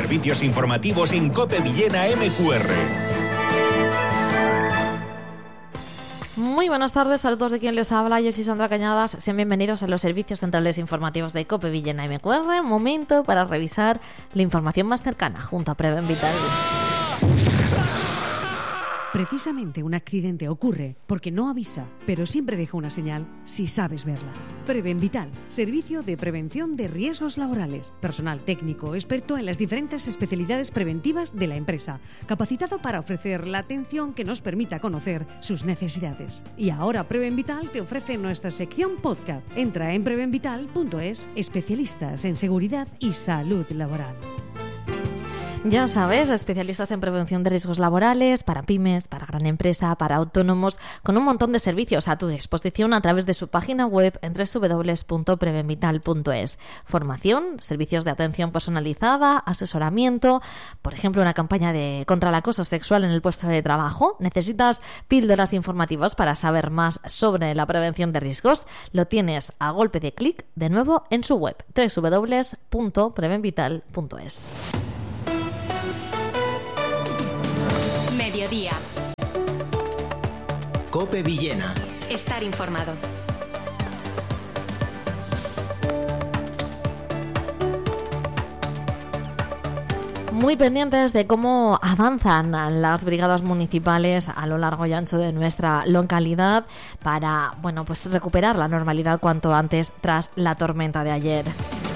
Servicios informativos en COPE Villena MQR. Muy buenas tardes, saludos de quien les habla, yo soy Sandra Cañadas, sean bienvenidos a los servicios centrales informativos de COPE Villena MQR, momento para revisar la información más cercana junto a Preven Vital. Precisamente un accidente ocurre porque no avisa, pero siempre deja una señal si sabes verla. Preven Vital, servicio de prevención de riesgos laborales. Personal técnico experto en las diferentes especialidades preventivas de la empresa, capacitado para ofrecer la atención que nos permita conocer sus necesidades. Y ahora Preven Vital te ofrece nuestra sección podcast. Entra en prevenvital.es, especialistas en seguridad y salud laboral. Ya sabes, especialistas en prevención de riesgos laborales, para pymes, para gran empresa, para autónomos, con un montón de servicios a tu disposición a través de su página web en www.prevenvital.es. Formación, servicios de atención personalizada, asesoramiento, por ejemplo, una campaña contra el acoso sexual en el puesto de trabajo. ¿Necesitas píldoras informativas para saber más sobre la prevención de riesgos? Lo tienes a golpe de clic, de nuevo, en su web, www.prevenvital.es. Mediodía. COPE Villena. Estar informado. Muy pendientes de cómo avanzan las brigadas municipales a lo largo y ancho de nuestra localidad para, pues recuperar la normalidad cuanto antes tras la tormenta de ayer.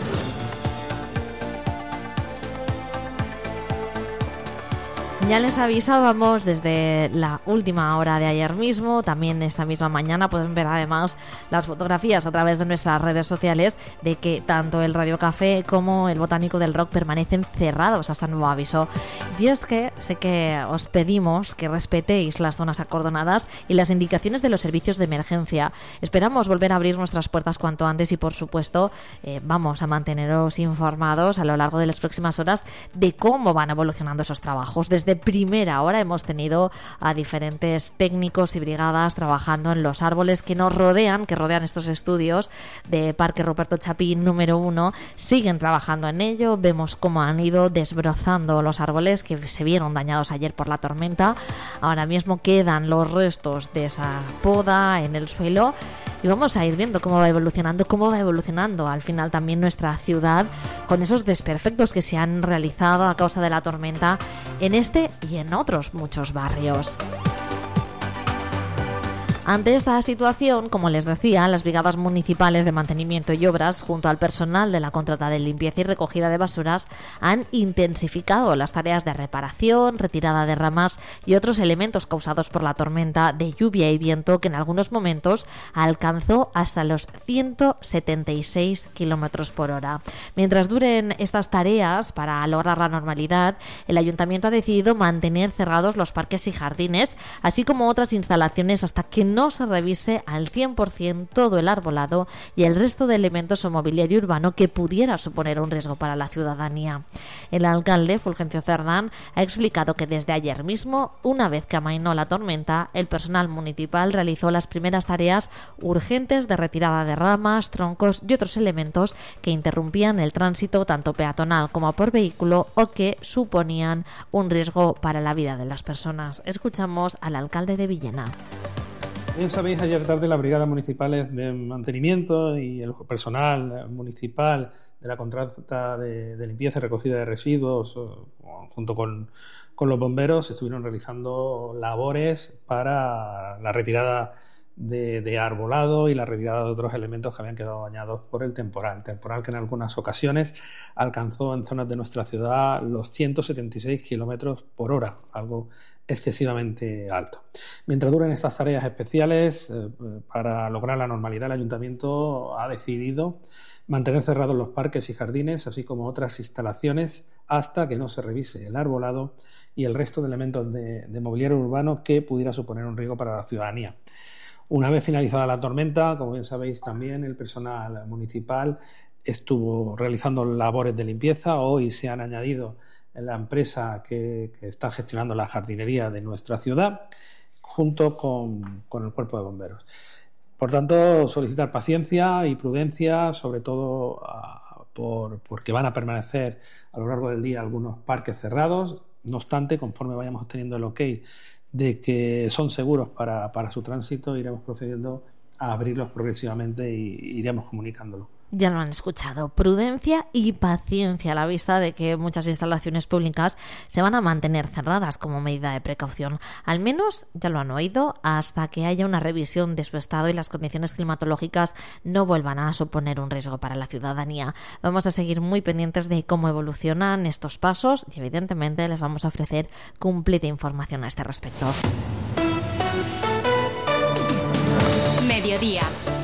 Ya les avisábamos desde la última hora de ayer mismo, también esta misma mañana pueden ver además las fotografías a través de nuestras redes sociales de que tanto el Radio Café como el Botánico del Rock permanecen cerrados hasta nuevo aviso. Y es que sé que os pedimos que respetéis las zonas acordonadas y las indicaciones de los servicios de emergencia. Esperamos volver a abrir nuestras puertas cuanto antes y por supuesto vamos a manteneros informados a lo largo de las próximas horas de cómo van evolucionando esos trabajos. Desde primera hora hemos tenido a diferentes técnicos y brigadas trabajando en los árboles que rodean estos estudios de Parque Ruperto Chapín número 1. Siguen trabajando en ello, vemos cómo han ido desbrozando los árboles que se vieron dañados ayer por la tormenta. Ahora mismo quedan los restos de esa poda en el suelo y vamos a ir viendo cómo va evolucionando al final también nuestra ciudad con esos desperfectos que se han realizado a causa de la tormenta en este y en otros muchos barrios. Ante esta situación, como les decía, las brigadas municipales de mantenimiento y obras, junto al personal de la contrata de limpieza y recogida de basuras, han intensificado las tareas de reparación, retirada de ramas y otros elementos causados por la tormenta de lluvia y viento que en algunos momentos alcanzó hasta los 176 kilómetros por hora. Mientras duren estas tareas para lograr la normalidad, el ayuntamiento ha decidido mantener cerrados los parques y jardines, así como otras instalaciones hasta que no se revise al 100% todo el arbolado y el resto de elementos o mobiliario urbano que pudiera suponer un riesgo para la ciudadanía. El alcalde, Fulgencio Cerdán, ha explicado que desde ayer mismo, una vez que amainó la tormenta, el personal municipal realizó las primeras tareas urgentes de retirada de ramas, troncos y otros elementos que interrumpían el tránsito tanto peatonal como por vehículo o que suponían un riesgo para la vida de las personas. Escuchamos al alcalde de Villena. Bien sabéis, ayer tarde las brigadas municipales de mantenimiento y el personal municipal de la contrata de limpieza y recogida de residuos, junto con los bomberos, estuvieron realizando labores para la retirada de arbolado y la retirada de otros elementos que habían quedado dañados por el temporal que en algunas ocasiones alcanzó en zonas de nuestra ciudad los 176 kilómetros por hora, algo excesivamente alto. Mientras duren estas tareas especiales, para lograr la normalidad, el ayuntamiento ha decidido mantener cerrados los parques y jardines, así como otras instalaciones, hasta que no se revise el arbolado y el resto de elementos de mobiliario urbano que pudiera suponer un riesgo para la ciudadanía. Una vez finalizada la tormenta, como bien sabéis también, el personal municipal estuvo realizando labores de limpieza. Hoy se han añadido la empresa que está gestionando la jardinería de nuestra ciudad, junto con el cuerpo de bomberos. Por tanto, solicitar paciencia y prudencia, sobre todo porque van a permanecer a lo largo del día algunos parques cerrados. No obstante, conforme vayamos obteniendo el ok de que son seguros para su tránsito, iremos procediendo a abrirlos progresivamente y iremos comunicándolo. Ya lo han escuchado, prudencia y paciencia a la vista de que muchas instalaciones públicas se van a mantener cerradas como medida de precaución. Al menos, ya lo han oído, hasta que haya una revisión de su estado y las condiciones climatológicas no vuelvan a suponer un riesgo para la ciudadanía. Vamos a seguir muy pendientes de cómo evolucionan estos pasos y evidentemente les vamos a ofrecer cumplida información a este respecto. Mediodía.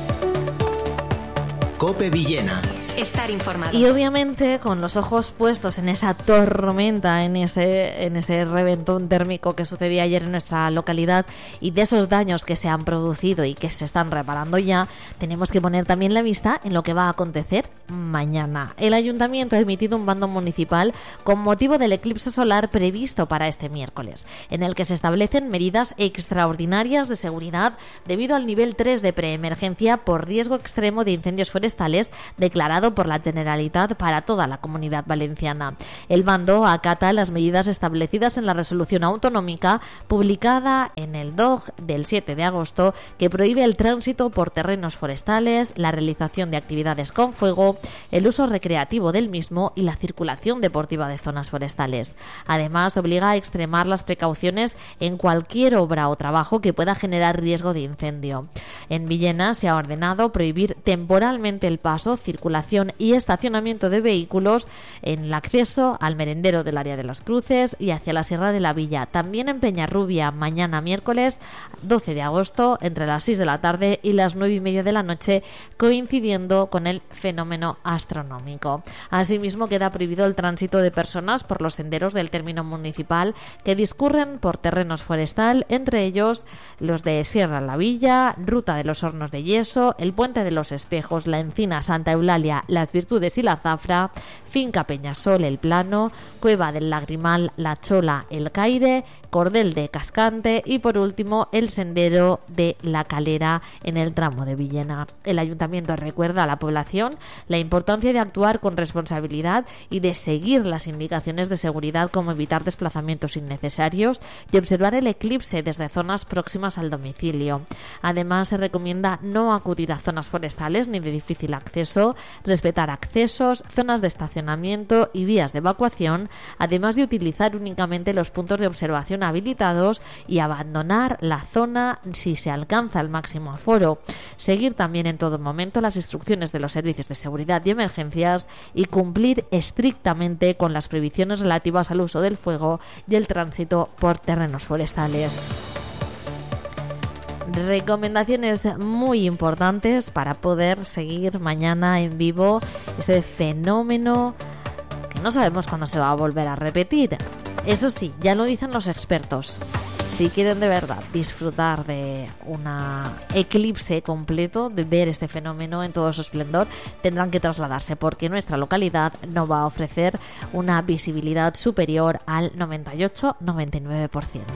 COPE Villena. Estar informado. Y obviamente con los ojos puestos en esa tormenta, en ese reventón térmico que sucedía ayer en nuestra localidad y de esos daños que se han producido y que se están reparando ya, tenemos que poner también la vista en lo que va a acontecer mañana. El Ayuntamiento ha emitido un bando municipal con motivo del eclipse solar previsto para este miércoles, en el que se establecen medidas extraordinarias de seguridad debido al nivel 3 de preemergencia por riesgo extremo de incendios forestales declarado por la Generalitat para toda la Comunidad Valenciana. El bando acata las medidas establecidas en la resolución autonómica publicada en el DOG del 7 de agosto que prohíbe el tránsito por terrenos forestales, la realización de actividades con fuego, el uso recreativo del mismo y la circulación deportiva de zonas forestales. Además, obliga a extremar las precauciones en cualquier obra o trabajo que pueda generar riesgo de incendio. En Villena se ha ordenado prohibir temporalmente el paso, circulación y estacionamiento de vehículos en el acceso al merendero del área de las Cruces y hacia la Sierra de la Villa. También en Peñarrubia, mañana miércoles 12 de agosto, entre las 6 de la tarde y las 9:30 de la noche, coincidiendo con el fenómeno astronómico. Asimismo, queda prohibido el tránsito de personas por los senderos del término municipal que discurren por terrenos forestal, entre ellos los de Sierra de la Villa, Ruta de los Hornos de Yeso, el Puente de los Espejos, la Encina, Santa Eulalia, Las Virtudes y la Zafra, Finca Peñasol, El Plano, Cueva del Lagrimal, La Chola, El Caire, Cordel de Cascante y por último el Sendero de la Calera en el tramo de Villena. El Ayuntamiento recuerda a la población la importancia de actuar con responsabilidad y de seguir las indicaciones de seguridad, como evitar desplazamientos innecesarios y observar el eclipse desde zonas próximas al domicilio. Además, se recomienda no acudir a zonas forestales ni de difícil acceso, respetar accesos, zonas de estacionamiento y vías de evacuación, además de utilizar únicamente los puntos de observación habilitados y abandonar la zona si se alcanza el máximo aforo. Seguir también en todo momento las instrucciones de los servicios de seguridad y emergencias y cumplir estrictamente con las prohibiciones relativas al uso del fuego y el tránsito por terrenos forestales. Recomendaciones muy importantes para poder seguir mañana en vivo ese fenómeno que no sabemos cuándo se va a volver a repetir. Eso sí, ya lo dicen los expertos. Si quieren de verdad disfrutar de una eclipse completo, de ver este fenómeno en todo su esplendor, tendrán que trasladarse porque nuestra localidad no va a ofrecer una visibilidad superior al 98-99%.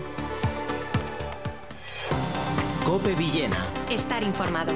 COPE Villena. Estar informado.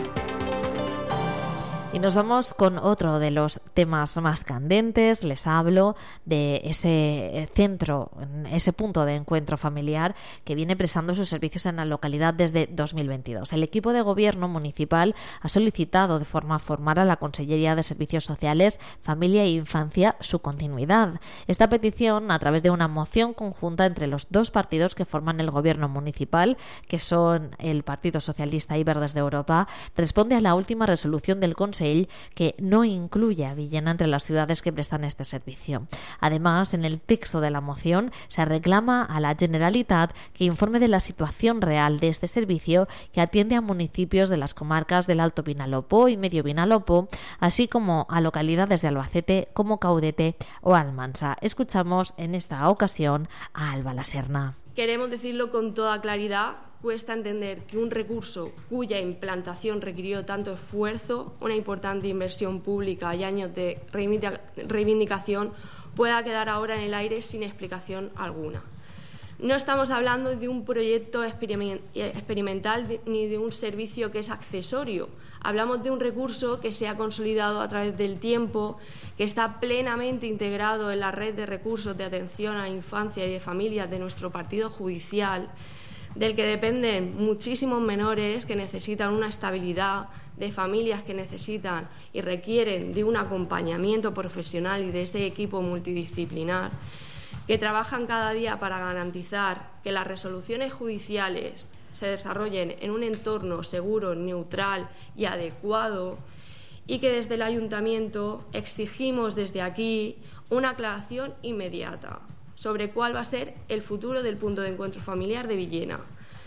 Y nos vamos con otro de los temas más candentes. Les hablo de ese centro, ese punto de encuentro familiar que viene prestando sus servicios en la localidad desde 2022. El equipo de gobierno municipal ha solicitado de forma formal a la Consellería de Servicios Sociales, Familia e Infancia su continuidad. Esta petición, a través de una moción conjunta entre los dos partidos que forman el gobierno municipal, que son el Partido Socialista y Verdes de Europa, responde a la última resolución del Consejo que no incluye a Villena entre las ciudades que prestan este servicio. Además, en el texto de la moción se reclama a la Generalitat que informe de la situación real de este servicio que atiende a municipios de las comarcas del Alto Vinalopó y Medio Vinalopó, así como a localidades de Albacete como Caudete o Almansa. Escuchamos en esta ocasión a Alba Laserna. Queremos decirlo con toda claridad, cuesta entender que un recurso cuya implantación requirió tanto esfuerzo, una importante inversión pública y años de reivindicación pueda quedar ahora en el aire sin explicación alguna. No estamos hablando de un proyecto experimental ni de un servicio que es accesorio. Hablamos de un recurso que se ha consolidado a través del tiempo, que está plenamente integrado en la red de recursos de atención a la infancia y de familias de nuestro partido judicial, del que dependen muchísimos menores que necesitan una estabilidad, de familias que necesitan y requieren de un acompañamiento profesional y de ese equipo multidisciplinar, que trabajan cada día para garantizar que las resoluciones judiciales se desarrollen en un entorno seguro, neutral y adecuado, y que desde el Ayuntamiento exigimos desde aquí una aclaración inmediata sobre cuál va a ser el futuro del punto de encuentro familiar de Villena.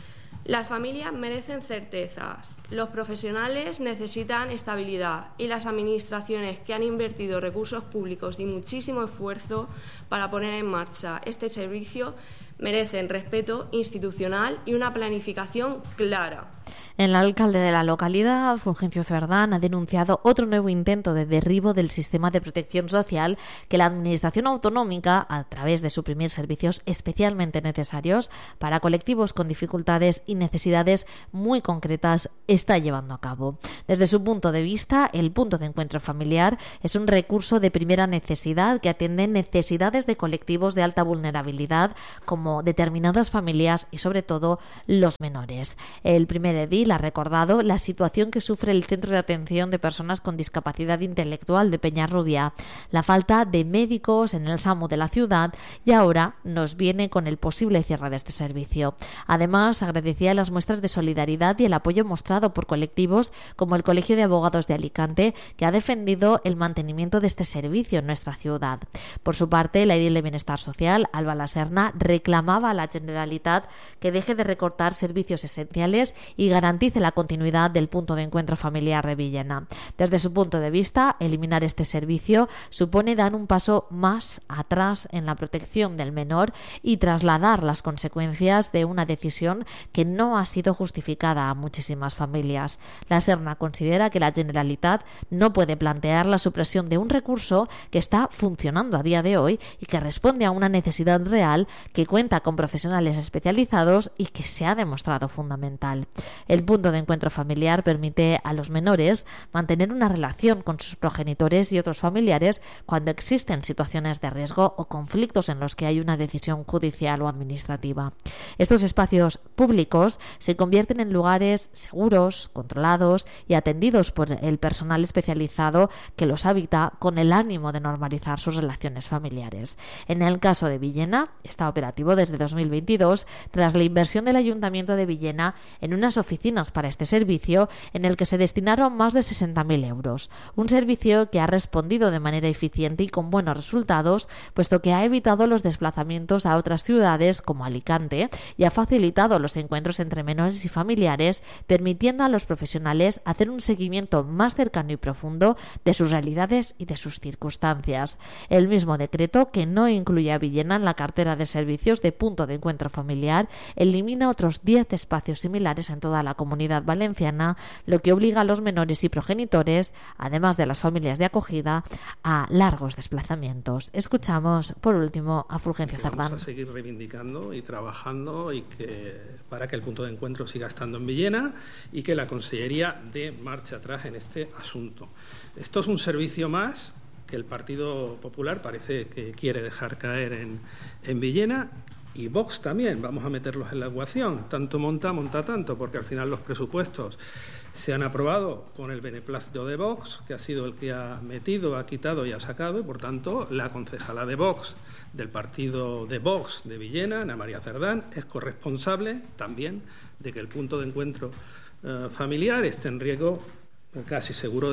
Las familias merecen certezas, los profesionales necesitan estabilidad y las administraciones que han invertido recursos públicos y muchísimo esfuerzo para poner en marcha este servicio merecen respeto institucional y una planificación clara. El alcalde de la localidad, Fulgencio Cerdán, ha denunciado otro nuevo intento de derribo del sistema de protección social que la Administración autonómica, a través de suprimir servicios especialmente necesarios para colectivos con dificultades y necesidades muy concretas, está llevando a cabo. Desde su punto de vista, el punto de encuentro familiar es un recurso de primera necesidad que atiende necesidades de colectivos de alta vulnerabilidad como determinadas familias y, sobre todo, los menores. El primer edil ha recordado la situación que sufre el Centro de Atención de Personas con Discapacidad Intelectual de Peñarrubia, la falta de médicos en el SAMU de la ciudad, y ahora nos viene con el posible cierre de este servicio. Además, agradecía las muestras de solidaridad y el apoyo mostrado por colectivos como el Colegio de Abogados de Alicante, que ha defendido el mantenimiento de este servicio en nuestra ciudad. Por su parte, la edil de Bienestar Social, Alba Laserna, reclamaba a la Generalitat que deje de recortar servicios esenciales y garantice la continuidad del punto de encuentro familiar de Villena. Desde su punto de vista, eliminar este servicio supone dar un paso más atrás en la protección del menor y trasladar las consecuencias de una decisión que no ha sido justificada a muchísimas familias. La Serna considera que la Generalitat no puede plantear la supresión de un recurso que está funcionando a día de hoy y que responde a una necesidad real, que cuenta con profesionales especializados y que se ha demostrado fundamental. El punto de encuentro familiar permite a los menores mantener una relación con sus progenitores y otros familiares cuando existen situaciones de riesgo o conflictos en los que hay una decisión judicial o administrativa. Estos espacios públicos se convierten en lugares seguros, controlados y atendidos por el personal especializado que los habita, con el ánimo de normalizar sus relaciones familiares. En el caso de Villena, está operativo desde 2022 tras la inversión del Ayuntamiento de Villena en unas oficinas para este servicio, en el que se destinaron más de 60.000 euros. Un servicio que ha respondido de manera eficiente y con buenos resultados, puesto que ha evitado los desplazamientos a otras ciudades como Alicante y ha facilitado los encuentros entre menores y familiares, permitiendo a los profesionales hacer un seguimiento más cercano y profundo de sus realidades y de sus circunstancias. El mismo decreto, que no incluye a Villena en la cartera de servicios de punto de encuentro familiar, elimina otros 10 espacios similares en toda la Comunidad Valenciana, lo que obliga a los menores y progenitores, además de las familias de acogida, a largos desplazamientos. Escuchamos, por último, a Fulgencio Cerdán. Vamos a seguir reivindicando y trabajando para que el punto de encuentro siga estando en Villena y que la Consellería dé marcha atrás en este asunto. Esto es un servicio más que el Partido Popular parece que quiere dejar caer en Villena. Y Vox también, vamos a meterlos en la ecuación. Tanto monta tanto, porque al final los presupuestos se han aprobado con el beneplácito de Vox, que ha sido el que ha metido, ha quitado y ha sacado, y por tanto la concejala de Vox, del partido de Vox de Villena, Ana María Cerdán, es corresponsable también de que el punto de encuentro familiar esté en riesgo casi seguro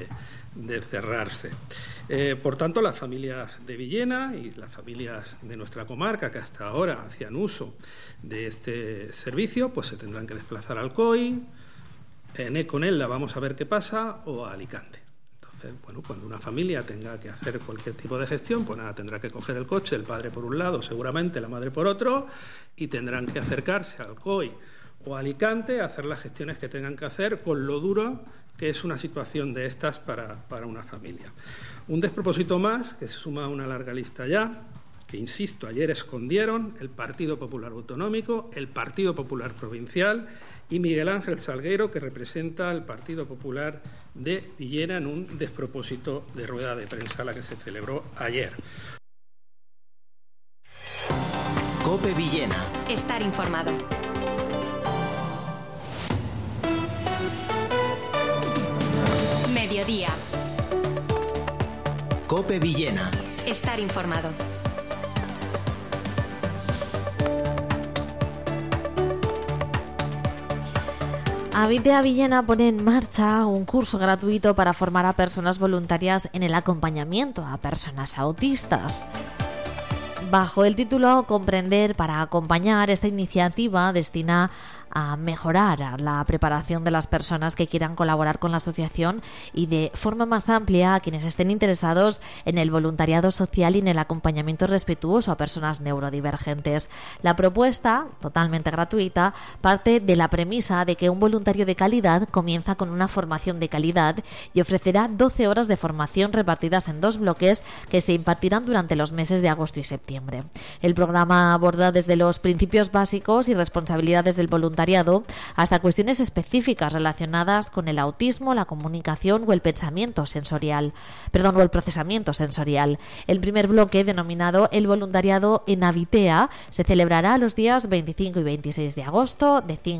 de cerrarse. Por tanto, las familias de Villena y las familias de nuestra comarca que hasta ahora hacían uso de este servicio, pues se tendrán que desplazar al COI, en Econella vamos a ver qué pasa, o a Alicante. Entonces, bueno, cuando una familia tenga que hacer cualquier tipo de gestión, pues nada, tendrá que coger el coche, el padre por un lado, seguramente la madre por otro, y tendrán que acercarse al COI o a Alicante a hacer las gestiones que tengan que hacer, con lo duro que es una situación de estas para una familia. Un despropósito más, que se suma a una larga lista ya, que, insisto, ayer escondieron el Partido Popular Autonómico, el Partido Popular Provincial y Miguel Ángel Salguero, que representa al Partido Popular de Villena en un despropósito de rueda de prensa la que se celebró ayer. COPE Villena. Estar informado. Mediodía. COPE Villena. Estar informado. Avitea Villena pone en marcha un curso gratuito para formar a personas voluntarias en el acompañamiento a personas autistas. Bajo el título Comprender para acompañar, esta iniciativa destina a mejorar la preparación de las personas que quieran colaborar con la asociación y de forma más amplia a quienes estén interesados en el voluntariado social y en el acompañamiento respetuoso a personas neurodivergentes. La propuesta, totalmente gratuita, parte de la premisa de que un voluntario de calidad comienza con una formación de calidad y ofrecerá 12 horas de formación repartidas en 2 bloques que se impartirán durante los meses de agosto y septiembre. El programa aborda desde los principios básicos y responsabilidades del voluntariado hasta cuestiones específicas relacionadas con el autismo, la comunicación o el procesamiento sensorial. El primer bloque, denominado El voluntariado en Avitea, se celebrará los días 25 y 26 de agosto de 5